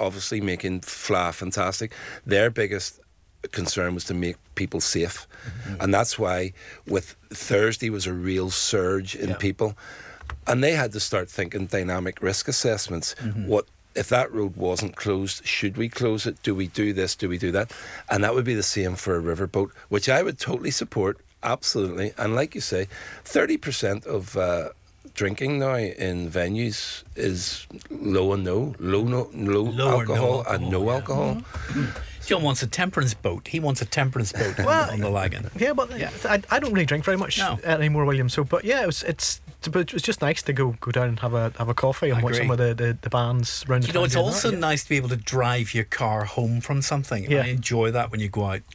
obviously making Fleadh fantastic. Their biggest concern was to make people safe, and that's why with Thursday was a real surge in people, and they had to start thinking dynamic risk assessments. What if that road wasn't closed? Should we close it? Do we do this? Do we do that? And that would be the same for a riverboat, which I would totally support, absolutely. And like you say, 30% of drinking now in venues is low alcohol and no alcohol. John wants a temperance boat. He wants a temperance boat on the Lagan. Yeah, but I don't really drink very much anymore, William. So, but yeah, it was just nice to go down and have a coffee and watch some of the bands around the town. It's also nice to be able to drive your car home from something. I enjoy that when you go out.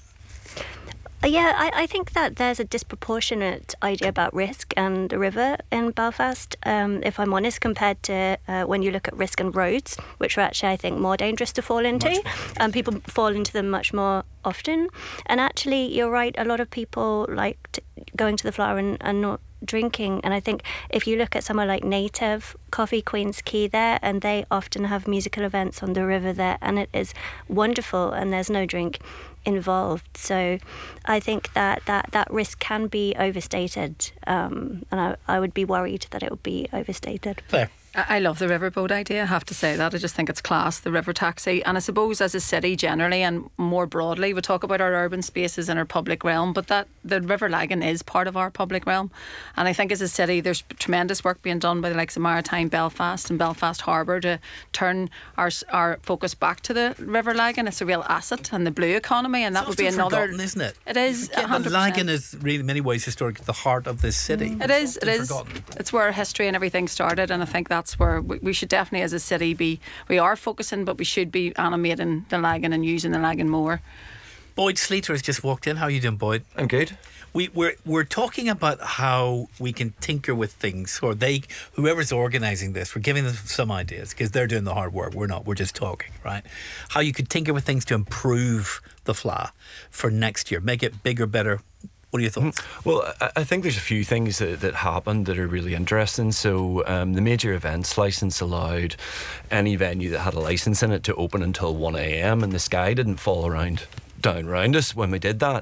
Yeah, I think that there's a disproportionate idea about risk and the river in Belfast, if I'm honest, compared to when you look at risk and roads, which are actually, I think, more dangerous to fall into. And people fall into them much more often. And actually, you're right, a lot of people like going to the Flower and not drinking. And I think if you look at somewhere like Native, Coffee Queen's Quay there, and they often have musical events on the river there, and it is wonderful, and there's no drink involved. So I think that risk can be overstated, and I would be worried that it would be overstated. Claire? I love the riverboat idea, I have to say that. I just think it's class, the river taxi. And I suppose as a city generally and more broadly, we talk about our urban spaces and our public realm, but that the River Lagan is part of our public realm. And I think as a city there's tremendous work being done by the likes of Maritime Belfast and Belfast Harbour to turn our focus back to the River Lagan. It's a real asset and the blue economy, and that would be another, isn't it? It is 100%. The Lagan is really in many ways historic, the heart of this city. It is. Forgotten. It's where history and everything started, and I think that's where we should definitely as a city we are focusing, but we should be animating the Lagan and using the Lagan more. Boyd Sleater has just walked in. How are you doing, Boyd? I'm good. We're talking about how we can tinker with things, or whoever's organising this, we're giving them some ideas because they're doing the hard work. We're not. We're just talking, right? How you could tinker with things to improve the Fleadh for next year, make it bigger, better. What are your thoughts? Well, I think there's a few things that happened that are really interesting. So the major events licence allowed any venue that had a licence in it to open until 1 a.m. and the sky didn't fall down around us when we did that.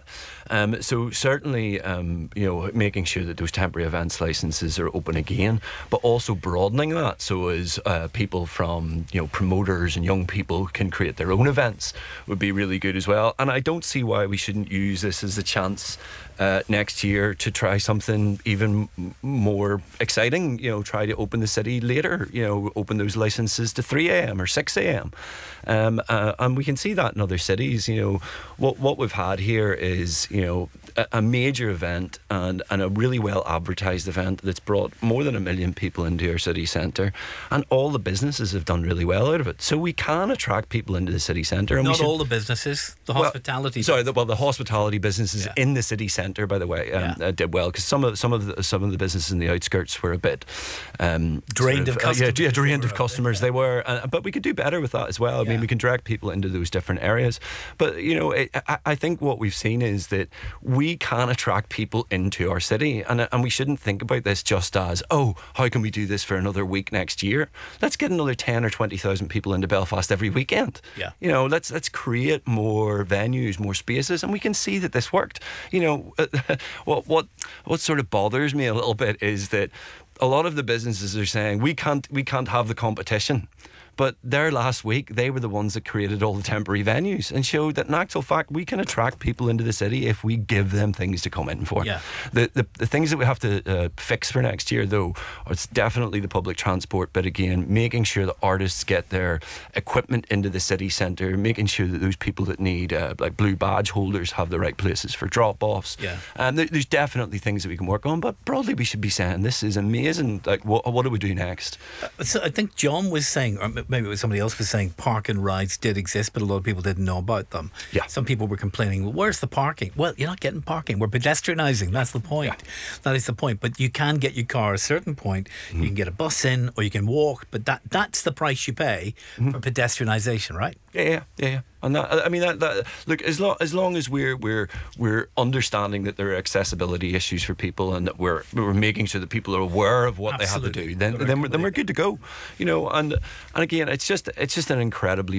So certainly, making sure that those temporary events licences are open again, but also broadening that so as people from, promoters and young people can create their own events would be really good as well. And I don't see why we shouldn't use this as a chance next year to try something even more exciting. Try to open the city later. Open those licences to 3 a.m. or 6 a.m. And we can see that in other cities. What we've had here is a major event and a really well advertised event that's brought more than 1 million people into our city centre, and all the businesses have done really well out of it. So we can attract people into the city centre. Not all the businesses, the hospitality. The hospitality businesses in the city centre, by the way, did well, because some of the businesses in the outskirts were a bit drained of customers. Drained of customers. They were, but we could do better with that as well. I mean, we can direct people into those different areas. But I think what we've seen is that we can attract people into our city, and we shouldn't think about this just as, how can we do this for another week next year? Let's get another 10 or 20,000 people into Belfast every weekend. Let's create more venues, more spaces, and we can see that this worked. What sort of bothers me a little bit is that a lot of the businesses are saying we can't have the competition. But there last week, they were the ones that created all the temporary venues and showed that in actual fact, we can attract people into the city if we give them things to come in for. Yeah. The things that we have to fix for next year, though, it's definitely the public transport. But again, making sure that artists get their equipment into the city centre, making sure that those people that need like blue badge holders have the right places for drop-offs. Yeah. There's definitely things that we can work on. But broadly, we should be saying this is amazing. Like, what do we do next? So I think John was saying, or maybe it was somebody else was saying, park and rides did exist, but a lot of people didn't know about them. Yeah. Some people were complaining, well, where's the parking? Well, you're not getting parking. We're pedestrianising. That's the point. Yeah. That is the point. But you can get your car at a certain point. You can get a bus in, or you can walk. But that's the price you pay for pedestrianisation, right? Yeah. And look, as long as we're understanding that there are accessibility issues for people, and that we're making sure that people are aware of what they have to do, then we're good to go. And again, it's just an incredibly